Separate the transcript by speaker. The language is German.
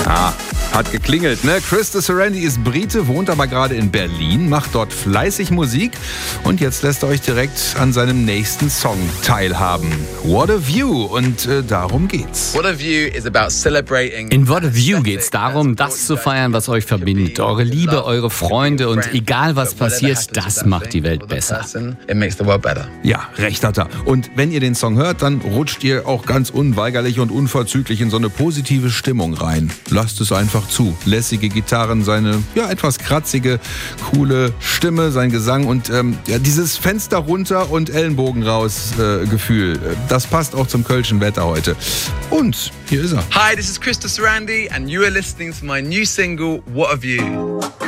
Speaker 1: Ah, hat geklingelt, ne? Krista Serenity ist Brite, wohnt aber gerade in Berlin, macht dort fleißig Musik und jetzt lässt er euch direkt an seinem nächsten Song teilhaben. What a View, und darum geht's.
Speaker 2: What a View is about celebrating.
Speaker 3: In What a View geht's darum, das zu feiern, was euch verbindet. Eure Liebe, eure Freunde, und egal was passiert, das macht die Welt besser.
Speaker 2: It makes the world better.
Speaker 1: Ja, recht hat er. Und wenn ihr den Song hört, dann rutscht ihr auch ganz unweigerlich und unverzüglich in so eine positive Stimmung rein. Lasst es einfach zu. Lässige Gitarren, seine etwas kratzige, coole Stimme, sein Gesang und dieses Fenster runter und Ellenbogen raus Gefühl. Das passt auch zum kölschen Wetter heute. Und hier ist er.
Speaker 2: Hi, this is Krista Serenity and you are listening to my new single, What a View.